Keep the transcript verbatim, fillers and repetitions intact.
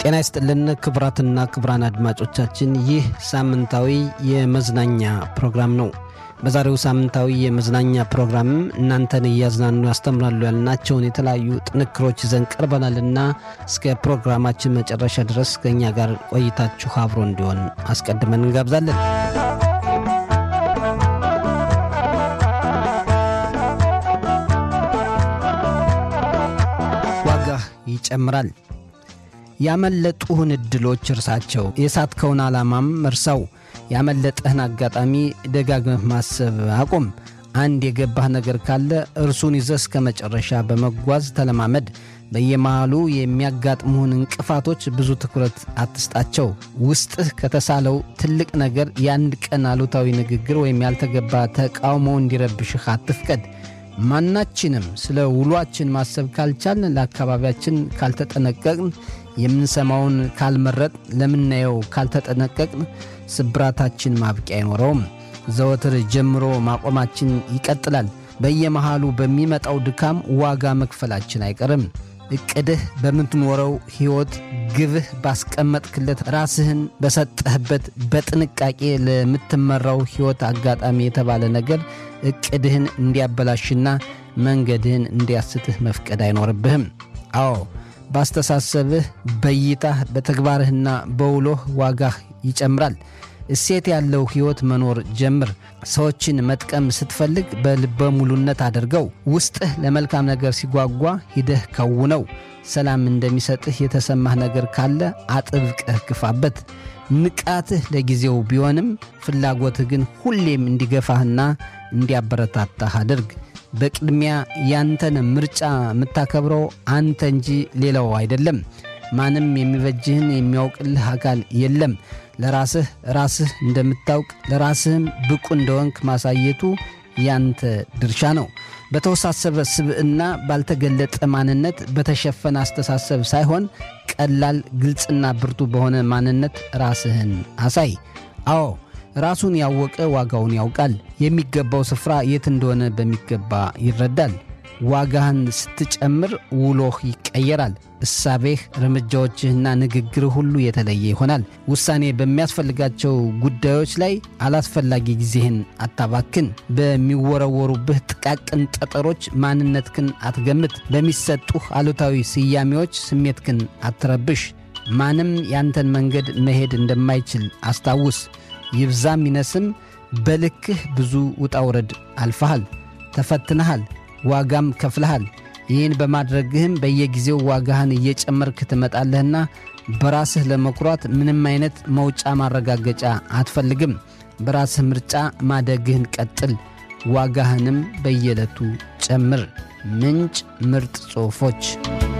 ጤና ይስጥልን ክቡራትና ክቡራን አድማጮቻችን፣ ይህ ሳምንታዊ የመዝናኛ ፕሮግራም ነው። በዛሬው ሳምንታዊ የመዝናኛ ፕሮግራም እናንተን እያዝናኑ ያስተምራሉ ያልናቸውን የተለያዩ ጥንክሮች ይዘን ቀርበናልና እስከ ፕሮግራማችን መጨረሻ ድረስ ከኛ ጋር ቆይታችሁ አብሮ እንዲሆን አስቀድመን እንጋብዛለን። ዋጋ ይጨምራል። ያመለጡህን እድሎች እርሳቸው፣ የሳትከውን ዓላማም እርሳው። ያመለጠህን አጋጣሚ ደጋግመህ ማሰብ አቁም። አንድ የገባህ ነገር ካለ እርሱን ይዘህ እስከ መጨረሻ በመጓዝ ተለማመድ። በየመሃሉ የሚያጋጥሙህን እንቅፋቶች ብዙ ትኩረት አትስጣቸው። ውስጥህ ከተሳለው ትልቅ ነገር የአንድ ቀን አሉታዊ ንግግር ወይም ያልተገባ ተቃውሞ እንዲረብሽህ አትፍቀድ። ማናችንም ስለ ውሏችን ማሰብ ካልቻልን፣ ለአካባቢያችን ካልተጠነቀቅን፣ የምንሰማውን ካልመረጥ፣ ለምናየው ካልተጠነቀቅን ስብራታችን ማብቂያ አይኖረውም። ዘወትር ጀምሮ ማቆማችን ይቀጥላል። በየመሃሉ በሚመጣው ድካም ዋጋ መክፈላችን አይቀርም። እቅድህ በምትኖረው ሕይወት ግብህ ባስቀመጥክለት ራስህን በሰጠህበት በጥንቃቄ ለምትመራው ሕይወት አጋጣሚ የተባለ ነገር እቅድህን እንዲያበላሽና መንገድህን እንዲያስትህ መፍቀድ አይኖርብህም። አዎ፣ ባስተሳሰብህ፣ በይታህ፣ በተግባርህና በውሎህ ዋጋህ ይጨምራል። እሴት ያለው ሕይወት መኖር ጀምር። ሰዎችን መጥቀም ስትፈልግ በልበ ሙሉነት አድርገው። ውስጥህ ለመልካም ነገር ሲጓጓ ሂደህ ከውነው። ሰላም እንደሚሰጥህ የተሰማህ ነገር ካለ አጥብቀህ ግፋበት። ንቃትህ ለጊዜው ቢሆንም ፍላጎትህ ግን ሁሌም እንዲገፋህና እንዲያበረታታህ አድርግ። በቅድሚያ ያንተን ምርጫ የምታከብረው አንተ እንጂ ሌላው አይደለም። ማንም የሚበጅህን የሚያውቅልህ አካል የለም። ለራስህ ራስህ እንደምታውቅ ለራስህም ብቁ እንደሆንክ ማሳየቱ ያንተ ድርሻ ነው። በተወሳሰበ ስብዕና፣ ባልተገለጠ ማንነት፣ በተሸፈነ አስተሳሰብ ሳይሆን ቀላል፣ ግልጽና ብርቱ በሆነ ማንነት ራስህን አሳይ። አዎ፣ ራሱን ያወቀ ዋጋውን ያውቃል። የሚገባው ስፍራ የት እንደሆነ በሚገባ ይረዳል። ዋጋህን ስትጨምር ውሎህ ይቀየራል። እሳቤህ፣ እርምጃዎችህና ንግግርህ ሁሉ የተለየ ይሆናል። ውሳኔ በሚያስፈልጋቸው ጉዳዮች ላይ አላስፈላጊ ጊዜህን አታባክን። በሚወረወሩብህ ጥቃቅን ጠጠሮች ማንነትህን አትገምት። በሚሰጡህ አሉታዊ ስያሜዎች ስሜትህን አትረብሽ። ማንም ያንተን መንገድ መሄድ እንደማይችል አስታውስ። ይብዛም ይነስም በልክህ ብዙ ውጣ ውረድ አልፈሃል፣ ተፈትነሃል፣ ዋጋም ከፍለሃል። ይህን በማድረግህም በየጊዜው ዋጋህን እየጨመርክ ትመጣለህና በራስህ ለመኩራት ምንም አይነት መውጫ ማረጋገጫ አትፈልግም። በራስህ ምርጫ ማደግህን ቀጥል፣ ዋጋህንም በየዕለቱ ጨምር። ምንጭ ምርጥ ጽሑፎች።